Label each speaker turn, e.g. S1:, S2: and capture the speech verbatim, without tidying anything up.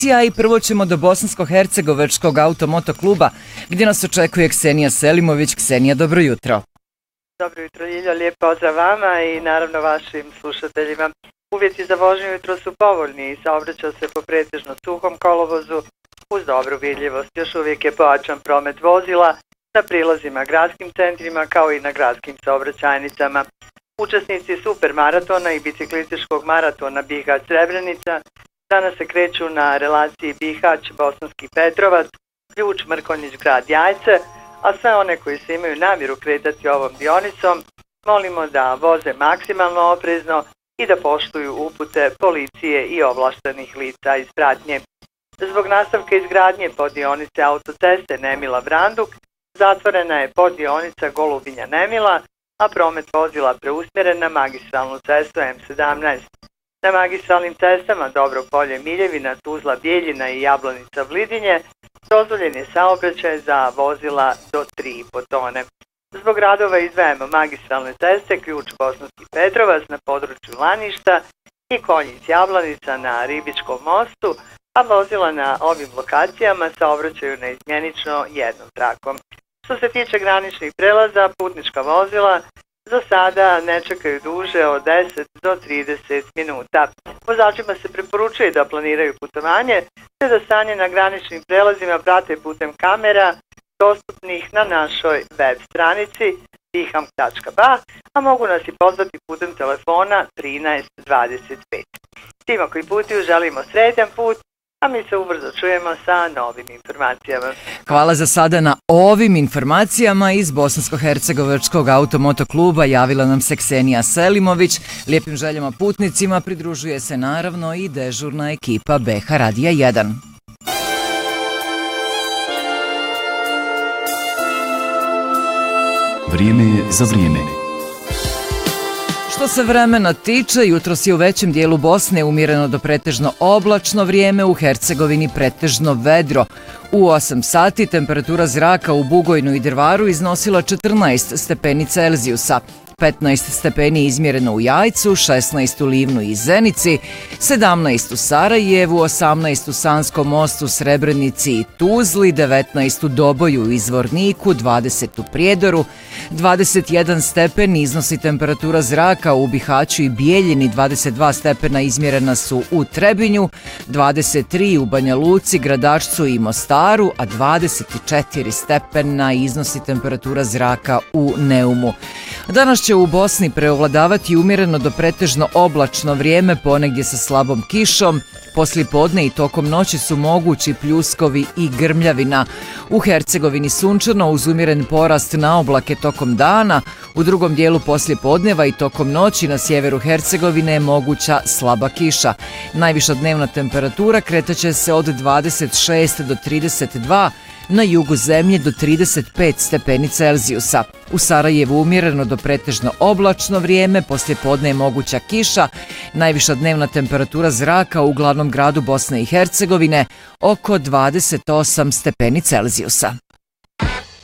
S1: I prvo ćemo do Bosansko-hercegovačkog automoto kluba gdje nas očekuje Ksenija Selimović. Ksenija, dobro jutro.
S2: Dobro jutro, Ljiljo, lijep pozdrav vama i naravno vašim slušateljima. Uvjeti za vožnju jutro su povoljni i saobraća se po pretežno suhom kolovozu uz dobru vidljivost. Još uvijek je pojačan promet vozila na prilazima gradskim centrima kao i na gradskim saobraćajnicama. Učesnici supermaratona i biciklističkog maratona Bihać-Srebrenica danas se kreću na relaciji Bihać-Bosanski Petrovac, Ključ-Mrkonjić-Grad Jajce, a sve one koji se imaju namjeru kretati ovom dionicom molimo da voze maksimalno oprezno i da poštuju upute policije i ovlaštenih lica iz pratnje. Zbog nastavka izgradnje poddionice autoceste Nemila-Branduk zatvorena je poddionica Golubinja-Nemila, a promet vozila preusmjeren na magistralnu cestu M sedamnaest. Na magistralnim cestama Dobro Polje Miljevina, Tuzla Bijeljina i Jablanica Vlidinje dozvoljen je saobraćaj za vozila do tri i po tone. Zbog radova izdvajamo magistralne ceste Ključ Bosanski Petrovac na području Laništa i Konjic Jablanica na Ribičkom mostu, a vozila na ovim lokacijama saobraćaju neizmjenično jednom trakom. Što se tiče graničnih prelaza, putnička vozila za sada ne čekaju duže od deset do trideset minuta. Vozačima se preporučuje da planiraju putovanje te da stanje na graničnim prelazima prate putem kamera dostupnih na našoj web stranici biham tačka ba, a mogu nas i pozvati putem telefona trinaest dvadeset pet. Svima koji putuju želimo sretan put, a mi se ubrzo čujemo sa novim informacijama.
S1: Hvala za sada na ovim informacijama. Iz Bosansko-hercegovačkog automoto kluba javila nam se Ksenija Selimović. Lijepim željama putnicima pridružuje se naravno i dežurna ekipa B H Radija jedan.
S3: Vrijeme je za vrijeme.
S1: Što se vremena tiče, jutros je u većem dijelu Bosne umjereno do pretežno oblačno vrijeme, u Hercegovini pretežno vedro. U osam sati temperatura zraka u Bugojnu i Drvaru iznosila četrnaest stepeni Celzijusa. petnaest stepeni izmjereno u Jajcu, šesnaest u Livnu i Zenici, sedamnaest u Sarajevu, osamnaest u Sanskom Mostu, Srebrenici i Tuzli, devetnaest u Doboju i Zvorniku, dvadeset u Prijedoru, dvadeset jedan stepen iznosi temperatura zraka u Bihaću i Bijeljini, dvadeset dva stepena izmjerena su u Trebinju, dvadeset tri u Banja Luci, Gradačcu i Mostaru, a dvadeset četiri stepena iznosi temperatura zraka u Neumu. Danas će u Bosni preovladavati umjereno do pretežno oblačno vrijeme, ponegdje sa slabom kišom. Poslijepodne i tokom noći su mogući pljuskovi i grmljavina. U Hercegovini sunčano uz umjeren porast na oblake tokom dana. U drugom dijelu poslijepodneva i tokom noći na sjeveru Hercegovine je moguća slaba kiša. Najviša dnevna temperatura kretaće se od dvadeset šest do trideset dva, na jugu zemlje do trideset pet stepeni Celzijusa. U Sarajevu umjereno do pretežno oblačno vrijeme, poslijepodne je moguća kiša, najviša dnevna temperatura zraka u glavnom gradu Bosne i Hercegovine oko dvadeset osam stepeni Celzijusa.